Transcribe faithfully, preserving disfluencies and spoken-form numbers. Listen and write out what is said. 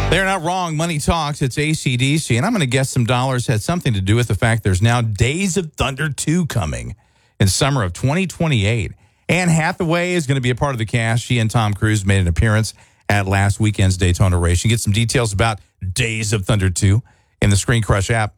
They're not wrong. Money talks. It's A C D C. And I'm going to guess some dollars had something to do with the fact there's now Days of Thunder two coming in summer of twenty twenty-eight. Anne Hathaway is going to be a part of the cast. She and Tom Cruise made an appearance at last weekend's Daytona race. You get some details about Days of Thunder two in the Screen Crush app.